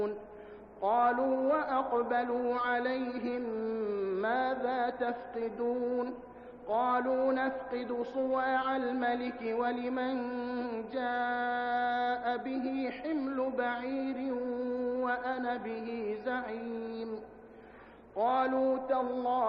قالوا وأقبلوا عليهم ماذا تفقدون قالوا نفقد صواع الملك ولمن جاء به حمل بعير وأنا به زعيم قالوا تالله